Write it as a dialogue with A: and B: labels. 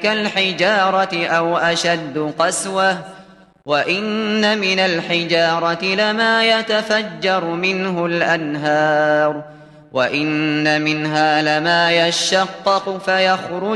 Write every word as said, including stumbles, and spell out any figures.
A: كالحجارة أو أشد قسوة وإن من الحجارة لما يتفجر منه الأنهار وإن منها لما يشقق فيخرج